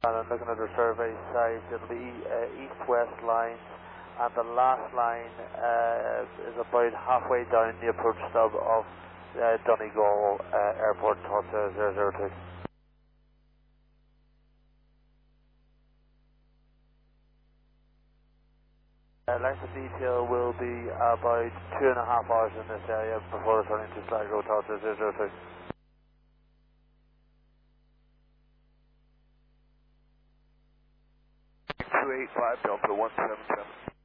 And I'm looking at the survey site, it'll be east-west line, and the last line is about halfway down the approach stub of Donegal Airport, Tulsa 002. Length of detail will be about 2.5 hours in this area before returning to Sligo, Tulsa 002. 285 Delta 177.